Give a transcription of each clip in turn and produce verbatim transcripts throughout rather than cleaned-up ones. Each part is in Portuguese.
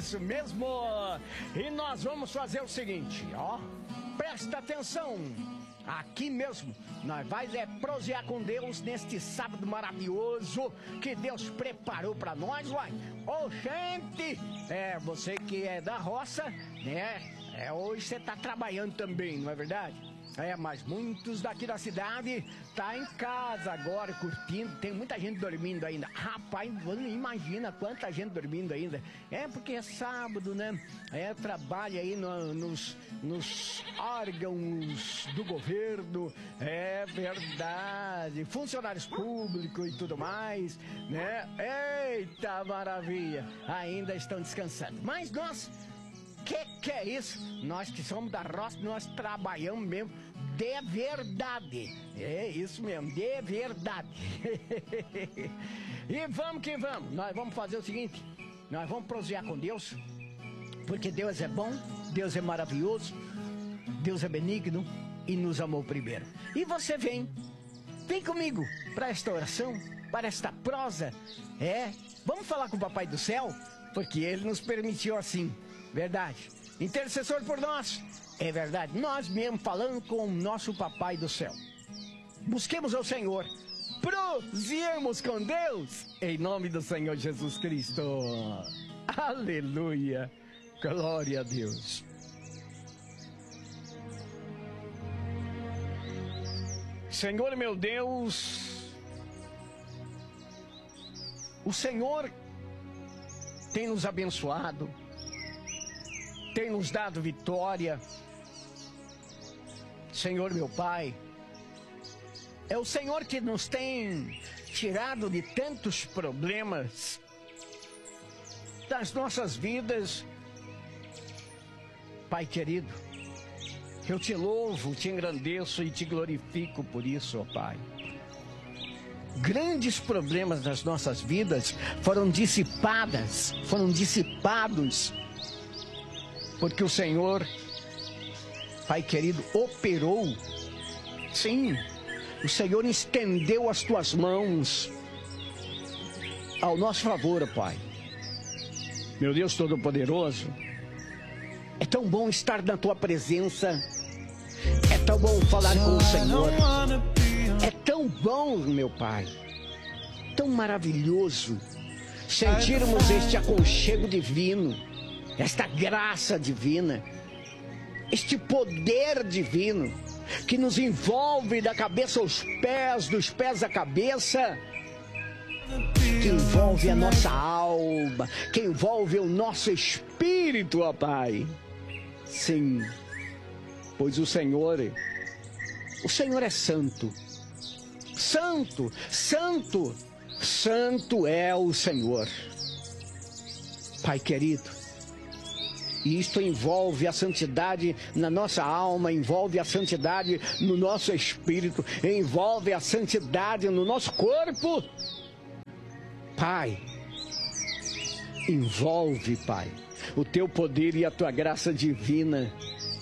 isso mesmo. E nós vamos fazer o seguinte, ó. Presta atenção. Aqui mesmo, nós vamos é prosear com Deus neste sábado maravilhoso que Deus preparou para nós, uai. Ô, gente, é, você que é da roça, né? É, hoje você tá trabalhando também, não é verdade? É, mas muitos daqui da cidade tá em casa agora, curtindo. Tem muita gente dormindo ainda. Rapaz, não imagina quanta gente dormindo ainda. É porque é sábado, né? É, trabalha aí no, nos, nos órgãos do governo. É verdade. Funcionários públicos e tudo mais, né? Eita maravilha. Ainda estão descansando. Mas nós... Que que é isso? Nós que somos da roça, nós trabalhamos mesmo de verdade. É isso mesmo, de verdade. E vamos que vamos. Nós vamos fazer o seguinte. Nós vamos prosear com Deus. Porque Deus é bom, Deus é maravilhoso, Deus é benigno e nos amou primeiro. E você vem, vem comigo para esta oração, para esta prosa. É, vamos falar com o Papai do Céu, porque Ele nos permitiu assim. Verdade. Intercessor por nós. É verdade. Nós mesmo falando com o nosso Papai do Céu. Busquemos ao Senhor. Proseemos com Deus. Em nome do Senhor Jesus Cristo. Aleluia. Glória a Deus. Senhor meu Deus. O Senhor tem nos abençoado. Tem nos dado vitória. Senhor meu Pai, é o Senhor que nos tem tirado de tantos problemas das nossas vidas. Pai querido, eu te louvo, te engrandeço e te glorifico por isso, ó Pai. Grandes problemas das nossas vidas foram dissipadas, foram dissipados porque o Senhor, Pai querido, operou. Sim, o Senhor estendeu as tuas mãos ao nosso favor, Pai. Meu Deus Todo-Poderoso, é tão bom estar na tua presença. É tão bom falar com o Senhor. É tão bom, meu Pai, tão maravilhoso sentirmos este aconchego divino, esta graça divina, este poder divino que nos envolve da cabeça aos pés, dos pés à cabeça, que envolve a nossa alma, que envolve o nosso espírito, ó Pai. Sim, pois o Senhor, o Senhor é santo, santo, santo, santo é o Senhor. Pai querido, e isto envolve a santidade na nossa alma, envolve a santidade no nosso espírito, envolve a santidade no nosso corpo. Pai, envolve, Pai, o teu poder e a tua graça divina,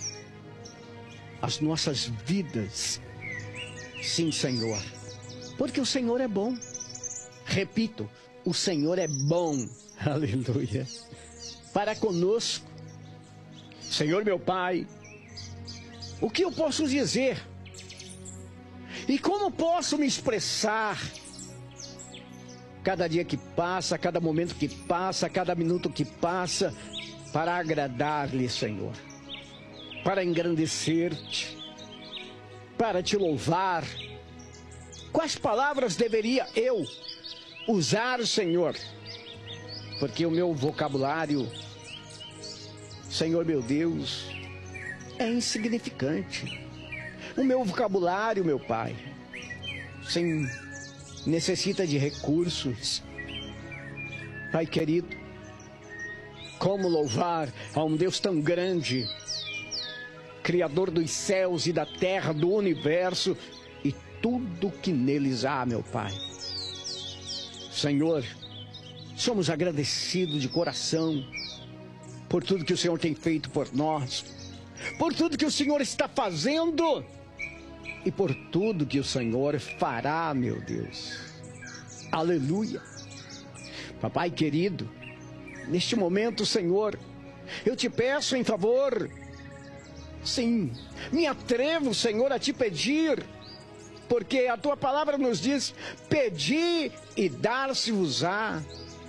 as nossas vidas. Sim, Senhor, porque o Senhor é bom. Repito, o Senhor é bom. Aleluia. Para conosco. Senhor meu Pai, o que eu posso dizer? E como posso me expressar? Cada dia que passa, cada momento que passa, cada minuto que passa, para agradar-lhe, Senhor, para engrandecer-te, para te louvar. Quais palavras deveria eu usar, Senhor? Porque o meu vocabulário, Senhor meu Deus, é insignificante. O meu vocabulário, meu Pai, sim, necessita de recursos. Pai querido, como louvar a um Deus tão grande, Criador dos céus e da terra, do universo e tudo que neles há, meu Pai. Senhor, somos agradecidos de coração por tudo que o Senhor tem feito por nós, por tudo que o Senhor está fazendo e por tudo que o Senhor fará, meu Deus. Aleluia. Papai querido, neste momento, Senhor, eu te peço em favor, sim, me atrevo, Senhor, a te pedir, porque a tua palavra nos diz: pedi e dar-se-vos-á,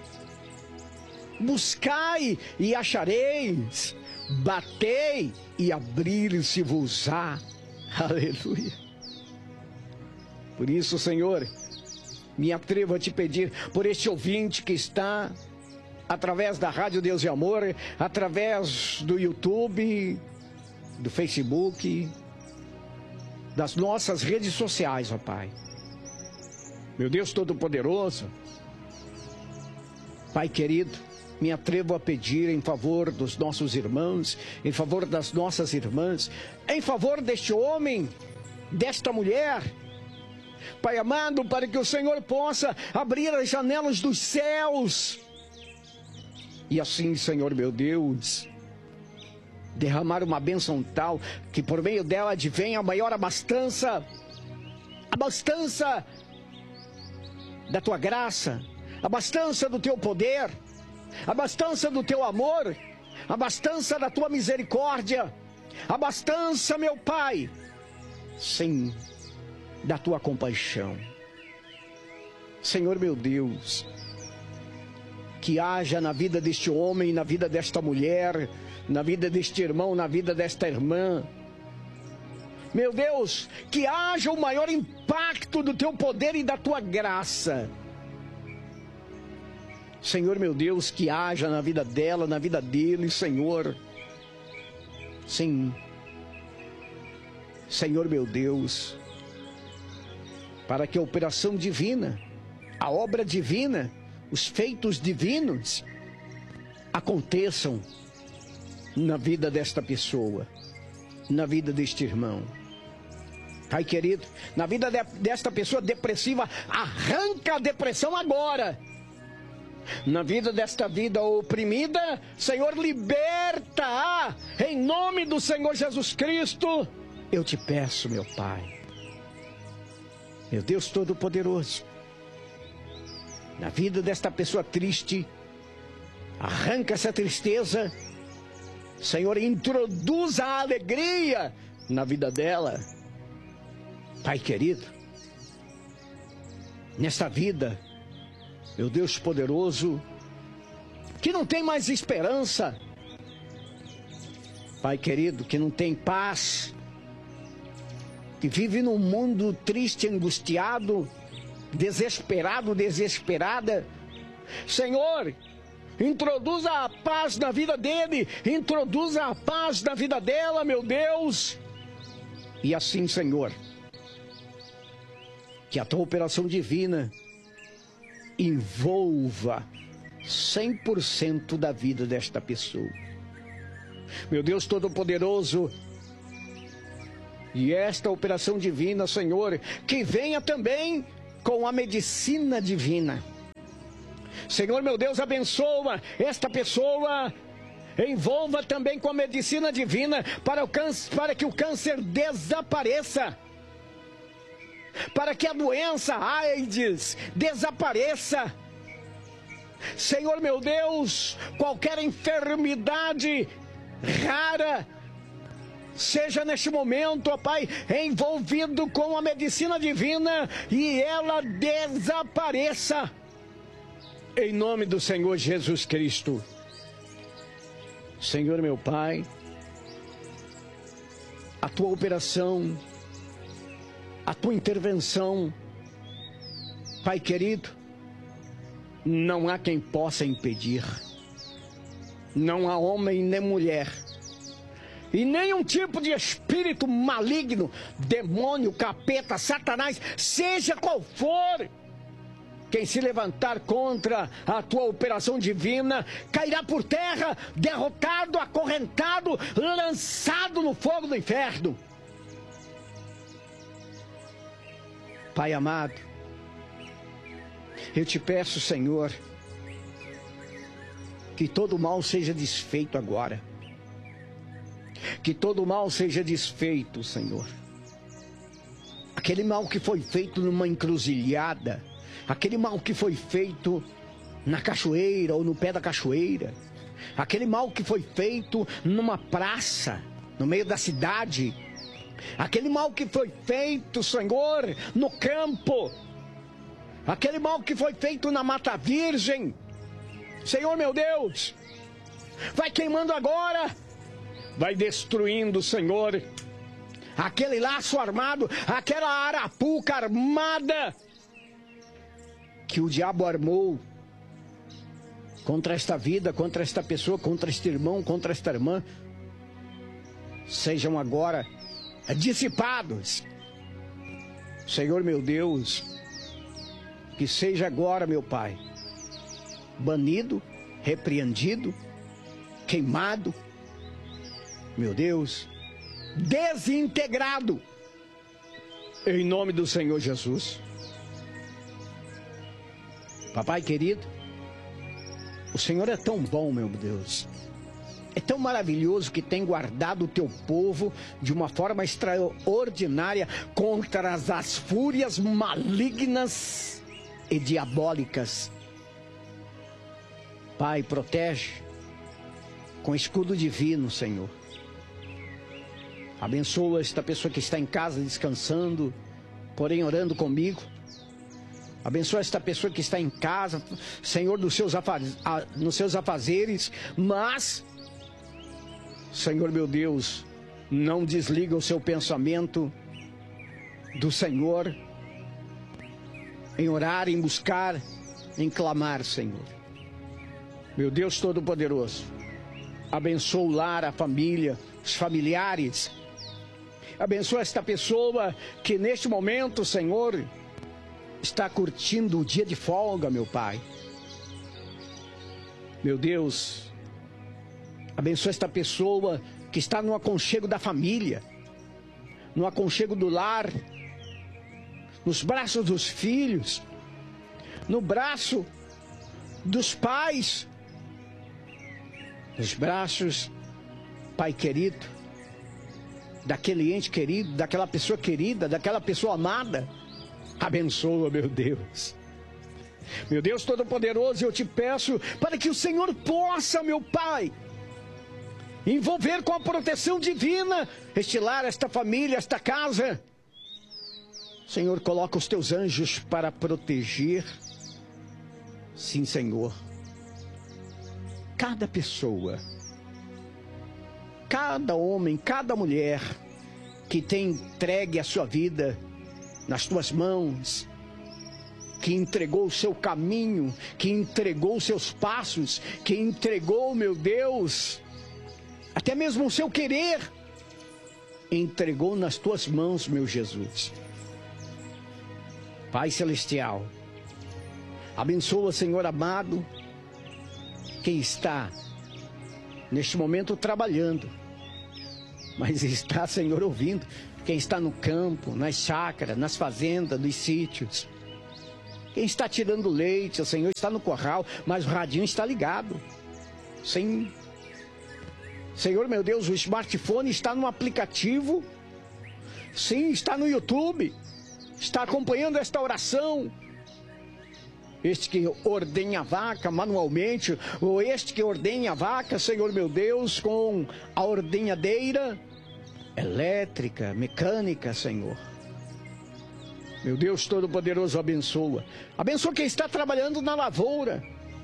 buscai e achareis, batei e abrir-se-vos-á. Aleluia. Por isso, Senhor, me atrevo a te pedir por este ouvinte que está através da Rádio Deus e Amor, através do YouTube, do Facebook, das nossas redes sociais, ó Pai. Meu Deus Todo-Poderoso, Pai querido, me atrevo a pedir em favor dos nossos irmãos, em favor das nossas irmãs, em favor deste homem, desta mulher, Pai amado, para que o Senhor possa abrir as janelas dos céus, e assim, Senhor meu Deus, derramar uma bênção tal, que por meio dela advenha a maior abastança, abastança da tua graça, abastança do teu poder, abastança do teu amor, abastança da tua misericórdia, abastança, meu Pai, sim, da tua compaixão. Senhor meu Deus, que haja na vida deste homem, na vida desta mulher, na vida deste irmão, na vida desta irmã, meu Deus, que haja o maior impacto do teu poder e da tua graça. Senhor meu Deus, que haja na vida dela, na vida dele, Senhor, sim, Senhor meu Deus, para que a operação divina, a obra divina, os feitos divinos aconteçam na vida desta pessoa, na vida deste irmão. Pai querido, na vida de, desta pessoa depressiva, arranca a depressão agora. Na vida desta vida oprimida, Senhor, liberta-a, em nome do Senhor Jesus Cristo, eu te peço, meu Pai. Meu Deus Todo-Poderoso, na vida desta pessoa triste, arranca essa tristeza, Senhor, introduza a alegria na vida dela. Pai querido, nesta vida, meu Deus poderoso, que não tem mais esperança, Pai querido, que não tem paz, que vive num mundo triste, angustiado, desesperado, desesperada, Senhor, introduza a paz na vida dele, introduza a paz na vida dela, meu Deus. E assim, Senhor, que a tua operação divina envolva cem por cento da vida desta pessoa. Meu Deus Todo-Poderoso, e esta operação divina, Senhor, que venha também com a medicina divina. Senhor, meu Deus, abençoa esta pessoa, envolva também com a medicina divina para, o câncer, para que o câncer desapareça, para que a doença AIDS desapareça. Senhor, meu Deus, qualquer enfermidade rara seja neste momento, ó Pai, envolvido com a medicina divina e ela desapareça. Em nome do Senhor Jesus Cristo. Senhor meu Pai, a tua operação, a tua intervenção, Pai querido, não há quem possa impedir. Não há homem nem mulher, e nenhum tipo de espírito maligno, demônio, capeta, Satanás, seja qual for, quem se levantar contra a tua operação divina, cairá por terra, derrotado, acorrentado, lançado no fogo do inferno. Pai amado, eu te peço, Senhor, que todo mal seja desfeito agora. Que todo mal seja desfeito, Senhor. Aquele mal que foi feito numa encruzilhada, aquele mal que foi feito na cachoeira ou no pé da cachoeira, aquele mal que foi feito numa praça, no meio da cidade, aquele mal que foi feito, Senhor, no campo, aquele mal que foi feito na Mata Virgem, Senhor meu Deus, vai queimando agora, vai destruindo, Senhor, aquele laço armado, aquela arapuca armada que o diabo armou contra esta vida, contra esta pessoa, contra este irmão, contra esta irmã, sejam agora dissipados. Senhor meu Deus, que seja agora, meu Pai, banido, repreendido, queimado, meu Deus, desintegrado, em nome do Senhor Jesus. Papai querido, o Senhor é tão bom, meu Deus. É tão maravilhoso que tem guardado o teu povo de uma forma extraordinária contra as, as fúrias malignas e diabólicas. Pai, protege com escudo divino, Senhor. Abençoa esta pessoa que está em casa descansando, porém orando comigo. Abençoa esta pessoa que está em casa, Senhor, dos seus afaz... nos seus afazeres, mas, Senhor meu Deus, não desliga o seu pensamento do Senhor em orar, em buscar, em clamar, Senhor. Meu Deus Todo-Poderoso, abençoa o lar, a família, os familiares. Abençoa esta pessoa que neste momento, Senhor, está curtindo o dia de folga, meu Pai. Meu Deus, abençoa esta pessoa que está no aconchego da família, no aconchego do lar, nos braços dos filhos, no braço dos pais, nos braços, Pai querido, daquele ente querido, daquela pessoa querida, daquela pessoa amada. Abençoa, meu Deus. Meu Deus Todo-Poderoso, eu te peço para que o Senhor possa, meu Pai, envolver com a proteção divina este lar, esta família, esta casa. Senhor, coloca os teus anjos para proteger. Sim, Senhor. Cada pessoa, cada homem, cada mulher que tem entregue a sua vida nas tuas mãos, que entregou o seu caminho, que entregou os seus passos, que entregou, meu Deus, até mesmo o seu querer, entregou nas tuas mãos, meu Jesus. Pai Celestial, abençoa, Senhor amado, quem está neste momento trabalhando, mas está, Senhor, ouvindo. Quem está no campo, nas chácaras, nas fazendas, nos sítios. Quem está tirando leite, o Senhor está no curral, mas o radinho está ligado. Sim. Senhor, meu Deus, o smartphone está no aplicativo. Sim, está no YouTube. Está acompanhando esta oração. Este que ordenha a vaca manualmente, ou este que ordenha a vaca, Senhor, meu Deus, com a ordenhadeira elétrica, mecânica, Senhor. Meu Deus Todo-Poderoso, abençoa. Abençoa quem está trabalhando na lavoura.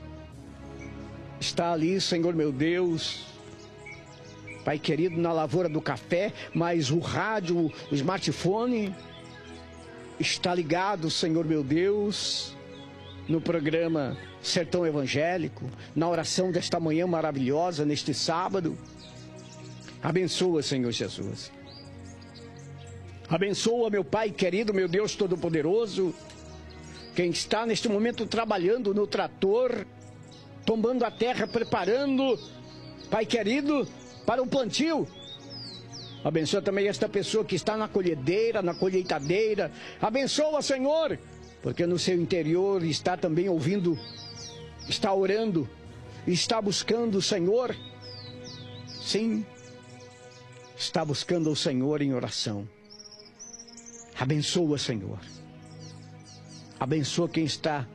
Está ali, Senhor, meu Deus, Pai querido, na lavoura do café, mas o rádio, o smartphone está ligado, Senhor, meu Deus, no programa Sertão Evangélico, na oração desta manhã maravilhosa, neste sábado. Abençoa, Senhor Jesus. Abençoa, meu Pai querido, meu Deus Todo-Poderoso, quem está neste momento trabalhando no trator, tombando a terra, preparando, Pai querido, para o plantio. Abençoa também esta pessoa que está na colhedeira, na colheitadeira. Abençoa, Senhor, porque no seu interior está também ouvindo, está orando, está buscando o Senhor. Sim, está buscando o Senhor em oração. Abençoa, Senhor. Abençoa quem está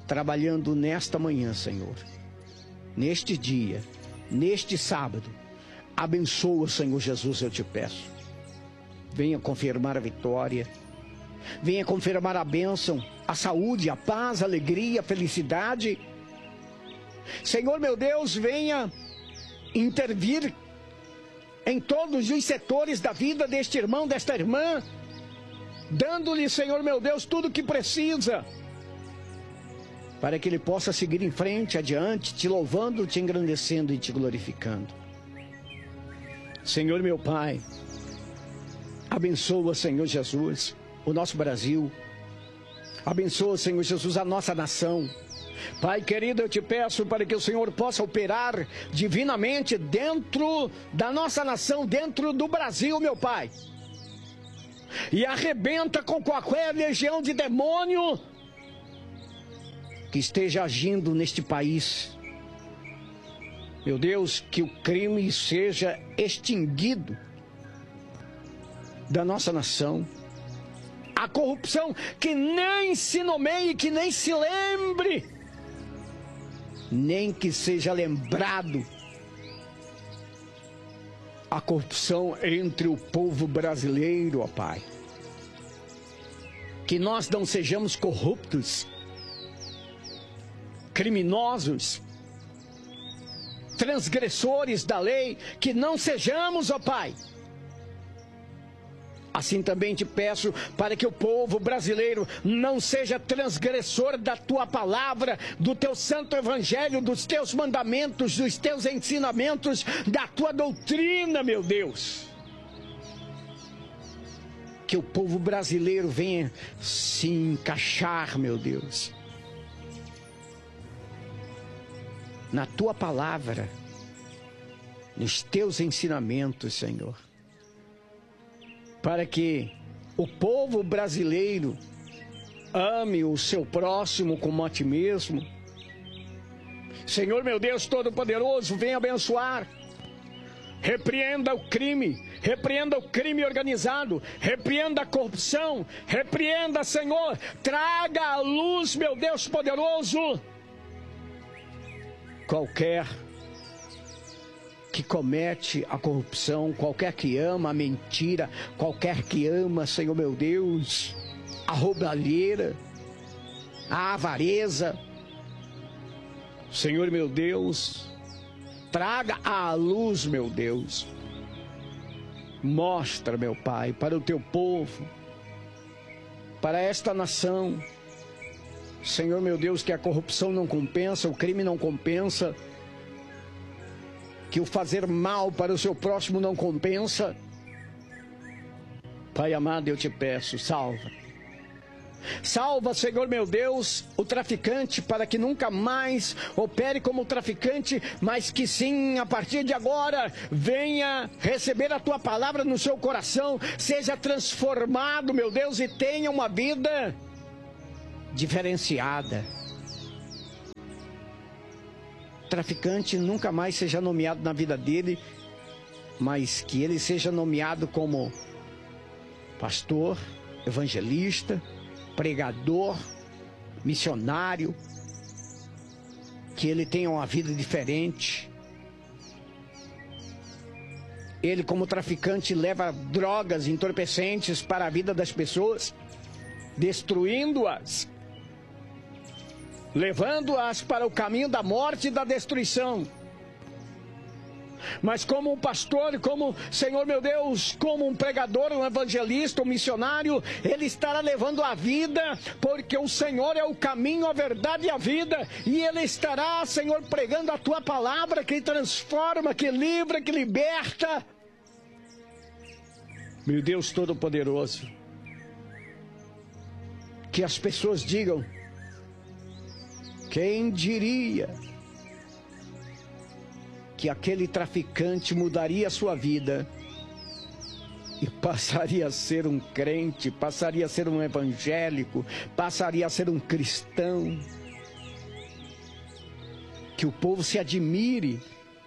trabalhando nesta manhã, Senhor, neste dia, neste sábado. Abençoa, Senhor Jesus, eu te peço. Venha confirmar a vitória, venha confirmar a bênção, a saúde, a paz, a alegria, a felicidade. Senhor meu Deus, venha intervir em todos os setores da vida deste irmão, desta irmã, dando-lhe, Senhor meu Deus, tudo o que precisa, para que ele possa seguir em frente, adiante, te louvando, te engrandecendo e te glorificando. Senhor meu Pai, abençoa, Senhor Jesus, o nosso Brasil. Abençoa, Senhor Jesus, a nossa nação. Pai querido, eu te peço para que o Senhor possa operar divinamente dentro da nossa nação, dentro do Brasil, meu Pai. E arrebenta com qualquer legião de demônio que esteja agindo neste país. Meu Deus, que o crime seja extinguido da nossa nação. A corrupção que nem se nomeie, que nem se lembre, nem que seja lembrado. A corrupção entre o povo brasileiro, ó Pai. Que nós não sejamos corruptos, criminosos, transgressores da lei, que não sejamos, ó Pai. Assim também te peço para que o povo brasileiro não seja transgressor da tua palavra, do teu santo evangelho, dos teus mandamentos, dos teus ensinamentos, da tua doutrina, meu Deus. Que o povo brasileiro venha se encaixar, meu Deus, na tua palavra, nos teus ensinamentos, Senhor. Para que o povo brasileiro ame o seu próximo como a ti mesmo. Senhor meu Deus Todo-Poderoso, venha abençoar. Repreenda o crime, repreenda o crime organizado, repreenda a corrupção, repreenda, Senhor, traga à luz, meu Deus poderoso, qualquer que comete a corrupção, qualquer que ama a mentira, qualquer que ama, Senhor meu Deus, a roubalheira, a avareza. Senhor meu Deus, traga à luz, meu Deus. Mostra, meu Pai, para o teu povo, para esta nação, Senhor meu Deus, que a corrupção não compensa, o crime não compensa, que o fazer mal para o seu próximo não compensa. Pai amado, eu te peço, salva. Salva, Senhor meu Deus, o traficante, para que nunca mais opere como traficante, mas que sim, a partir de agora, venha receber a tua palavra no seu coração, seja transformado, meu Deus, e tenha uma vida diferenciada. Traficante nunca mais seja nomeado na vida dele, mas que ele seja nomeado como pastor, evangelista, pregador, missionário, que ele tenha uma vida diferente. Ele, como traficante, leva drogas entorpecentes para a vida das pessoas, destruindo-as, levando-as para o caminho da morte e da destruição. Mas como um pastor, como, Senhor meu Deus, como um pregador, um evangelista, um missionário, ele estará levando a vida, porque o Senhor é o caminho, a verdade e a vida, e ele estará, Senhor, pregando a tua palavra, que transforma, que livra, que liberta. Meu Deus Todo-Poderoso, que as pessoas digam: quem diria que aquele traficante mudaria a sua vida e passaria a ser um crente, passaria a ser um evangélico, passaria a ser um cristão. Que o povo se admire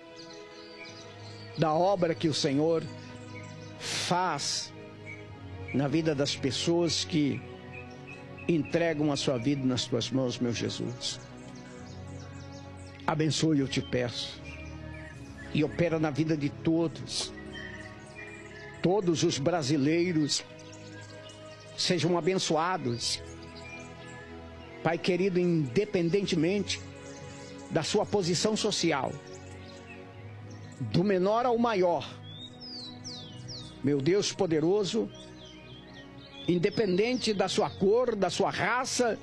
da obra que o Senhor faz na vida das pessoas que entregam a sua vida nas tuas mãos, meu Jesus. Abençoe, eu te peço, e opera na vida de todos. Todos os brasileiros sejam abençoados, Pai querido, independentemente da sua posição social, do menor ao maior, meu Deus poderoso, independente da sua cor, da sua raça,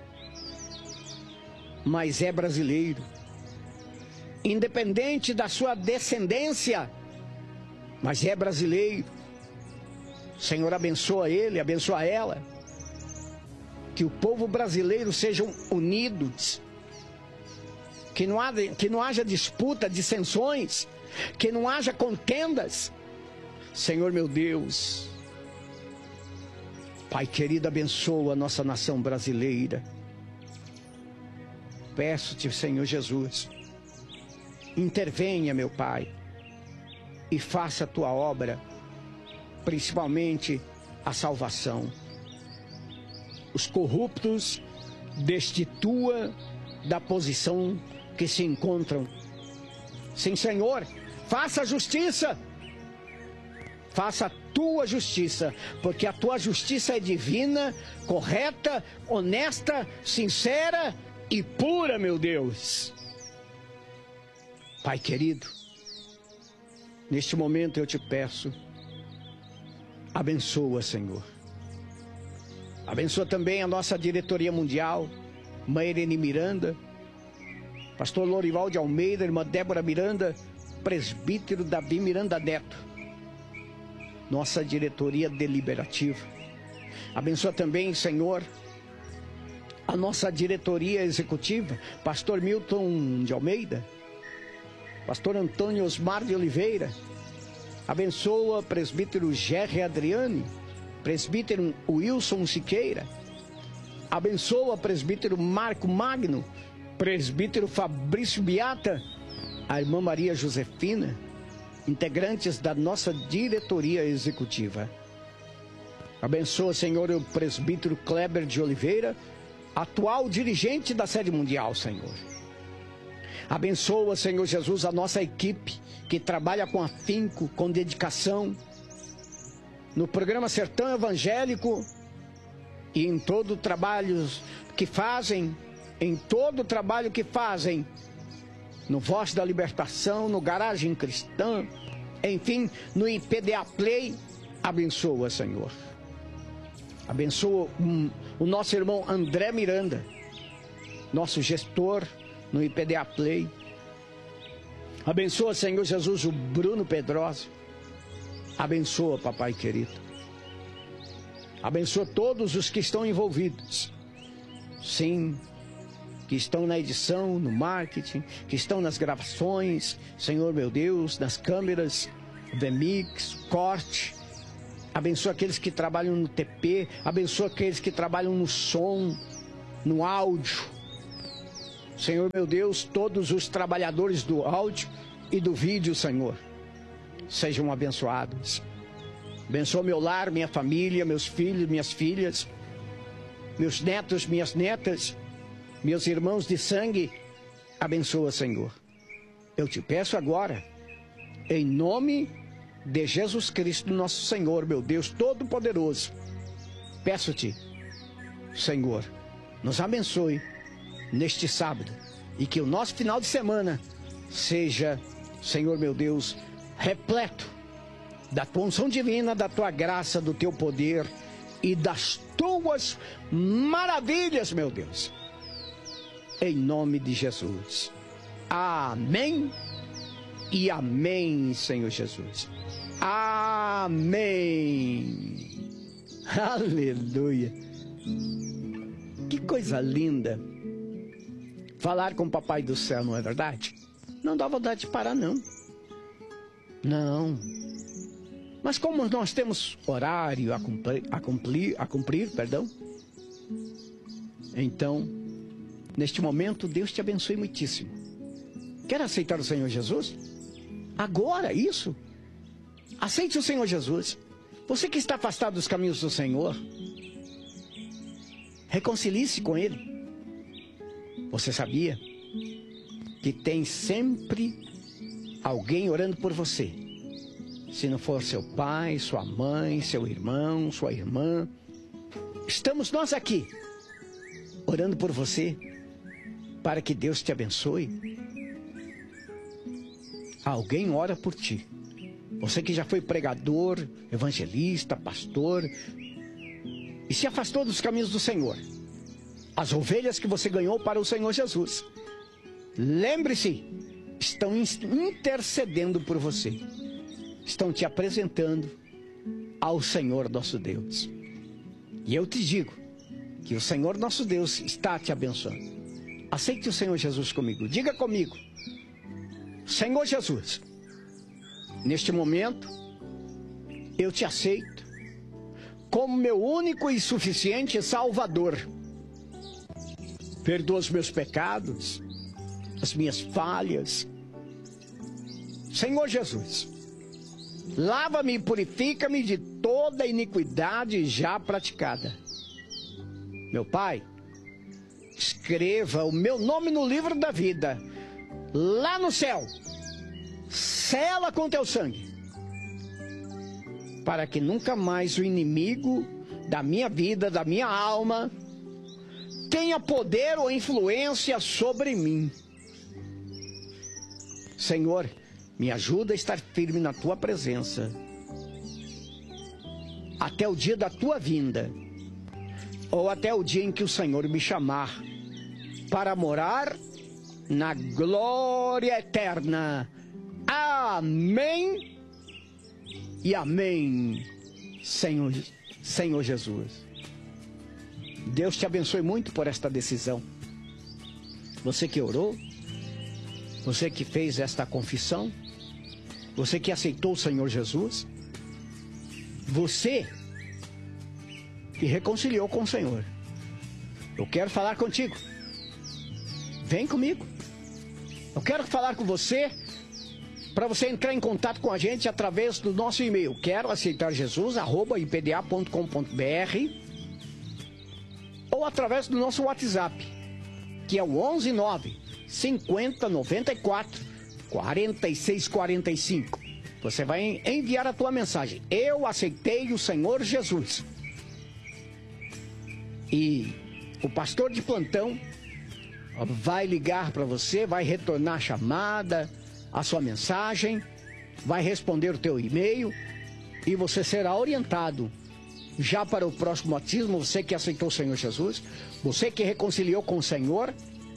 mas é brasileiro, independente da sua descendência, mas é brasileiro. Senhor, abençoa ele, abençoa ela, que o povo brasileiro sejam unidos, que não haja, que não haja disputa, dissensões, que não haja contendas. Senhor meu Deus, Pai querido, abençoa a nossa nação brasileira. Peço-te, Senhor Jesus, intervenha, meu Pai, e faça a tua obra, principalmente a salvação. Os corruptos destitua da posição que se encontram. Sim, Senhor, faça a justiça. Faça a tua justiça, porque a tua justiça é divina, correta, honesta, sincera e pura, meu Deus. Pai querido, neste momento eu te peço, abençoa, Senhor. Abençoa também a nossa diretoria mundial, Mãe Irene Miranda, Pastor Lorival de Almeida, Irmã Débora Miranda, Presbítero Davi Miranda Neto, nossa diretoria deliberativa. Abençoa também, Senhor, a nossa diretoria executiva, Pastor Milton de Almeida, Pastor Antônio Osmar de Oliveira. Abençoa Presbítero Gerry Adriane, Presbítero Wilson Siqueira. Abençoa Presbítero Marco Magno, Presbítero Fabrício Beata, a Irmã Maria Josefina, integrantes da nossa diretoria executiva. Abençoa, Senhor, o Presbítero Kleber de Oliveira, atual dirigente da sede mundial, Senhor. Abençoa, Senhor Jesus, a nossa equipe que trabalha com afinco, com dedicação, no programa Sertão Evangélico e em todo o trabalho que fazem, em todo o trabalho que fazem, no Voz da Libertação, no Garagem Cristã, enfim, no I P D A Play. Abençoa, Senhor. Abençoa um, o nosso irmão André Miranda, nosso gestor no I P D A Play. Abençoa, Senhor Jesus, o Bruno Pedrosa. Abençoa, papai querido. Abençoa todos os que estão envolvidos. Sim, que estão na edição, no marketing, que estão nas gravações, Senhor meu Deus, nas câmeras, V Mix, corte. Abençoa aqueles que trabalham no T P, abençoa aqueles que trabalham no som, no áudio. Senhor meu Deus, todos os trabalhadores do áudio e do vídeo, Senhor, sejam abençoados. Abençoa meu lar, minha família, meus filhos, minhas filhas, meus netos, minhas netas, meus irmãos de sangue. Abençoa, Senhor. Eu te peço agora, em nome de Jesus Cristo, nosso Senhor, meu Deus Todo-Poderoso, peço-te, Senhor, nos abençoe neste sábado e que o nosso final de semana seja, Senhor meu Deus, repleto da tua unção divina, da tua graça, do teu poder e das tuas maravilhas, meu Deus. Em nome de Jesus. Amém e amém, Senhor Jesus. Amém. Aleluia. Que coisa linda falar com o Papai do Céu, não é verdade? Não dá vontade de parar, não. Não. Mas como nós temos horário a cumprir, a cumprir, a cumprir, perdão, então, neste momento, Deus te abençoe muitíssimo. Quer aceitar o Senhor Jesus? Agora, isso. Aceite o Senhor Jesus. Você que está afastado dos caminhos do Senhor, Reconcilie-se com Ele. Você sabia que tem sempre alguém orando por você? Se não for seu pai, sua mãe, seu irmão, sua irmã, estamos nós aqui, orando por você, para que Deus te abençoe. Alguém ora por ti. Você que já foi pregador, evangelista, pastor, e se afastou dos caminhos do Senhor. As ovelhas que você ganhou para o Senhor Jesus. Lembre-se, estão intercedendo por você. Estão te apresentando ao Senhor nosso Deus. E eu te digo que o Senhor nosso Deus está te abençoando. Aceite o Senhor Jesus comigo. Diga comigo: Senhor Jesus, neste momento, eu te aceito como meu único e suficiente Salvador. Perdoa os meus pecados, as minhas falhas. Senhor Jesus, lava-me e purifica-me de toda iniquidade já praticada. Meu Pai, escreva o meu nome no livro da vida, lá no céu. Sela com teu sangue, para que nunca mais o inimigo da minha vida, da minha alma, tenha poder ou influência sobre mim. Senhor, me ajuda a estar firme na tua presença, até o dia da tua vinda, ou até o dia em que o Senhor me chamar, para morar na glória eterna. Amém e amém, Senhor, Senhor Jesus. Deus te abençoe muito por esta decisão. Você que orou, você que fez esta confissão, você que aceitou o Senhor Jesus, você que reconciliou com o Senhor. Eu quero falar contigo. Vem comigo. Eu quero falar com você, para você entrar em contato com a gente através do nosso e-mail, quero aceitar Jesus, arroba i p d a ponto com ponto b r, ou através do nosso WhatsApp, que é o onze nove cinquenta noventa e quatro quarenta e seis quarenta e cinco. Você vai enviar a tua mensagem: eu aceitei o Senhor Jesus. E o pastor de plantão vai ligar para você, vai retornar a chamada, a sua mensagem, vai responder o teu e-mail e você será orientado já para o próximo batismo. Você que aceitou o Senhor Jesus, você que reconciliou com o Senhor,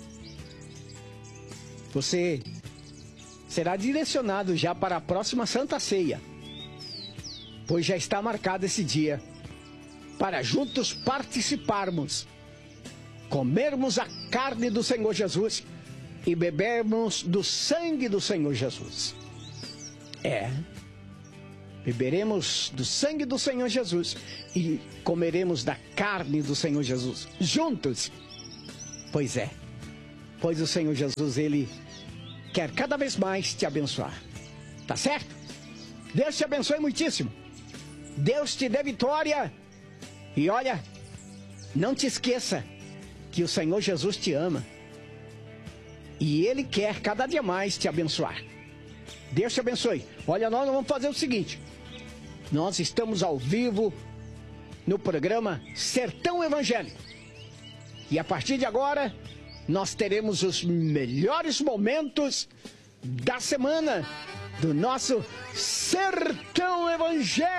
você será direcionado já para a próxima Santa Ceia, pois já está marcado esse dia para juntos participarmos, comermos a carne do Senhor Jesus e bebermos do sangue do Senhor Jesus. É, beberemos do sangue do Senhor Jesus e comeremos da carne do Senhor Jesus juntos. Pois é, pois o Senhor Jesus, Ele quer cada vez mais te abençoar. Tá certo? Deus te abençoe muitíssimo. Deus te dê vitória. E olha, não te esqueça que o Senhor Jesus te ama. E Ele quer cada dia mais te abençoar. Deus te abençoe. Olha, nós vamos fazer o seguinte. Nós estamos ao vivo no programa Sertão Evangélico. E a partir de agora, nós teremos os melhores momentos da semana do nosso Sertão Evangélico.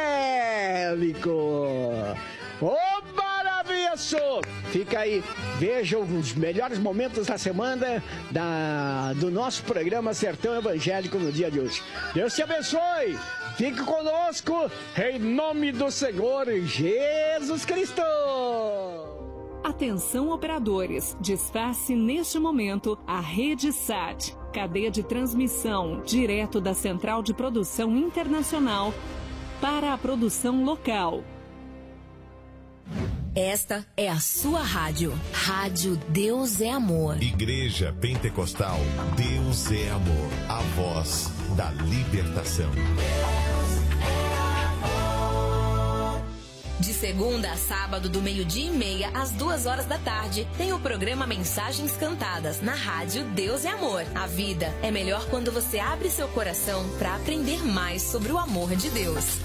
Ô, maravilhoso! Fica aí, veja os melhores momentos da semana da, do nosso programa Sertão Evangélico no dia de hoje. Deus te abençoe! Fique conosco, em nome do Senhor Jesus Cristo! Atenção, operadores, desface neste momento a Rede Sat, cadeia de transmissão direto da Central de Produção Internacional para a produção local. Esta é a sua rádio. Rádio Deus é Amor. Igreja Pentecostal Deus é Amor. A voz da libertação. De segunda a sábado, do meio-dia e meia às duas horas da tarde, tem o programa Mensagens Cantadas, na rádio Deus é Amor. A vida é melhor quando você abre seu coração para aprender mais sobre o amor de Deus.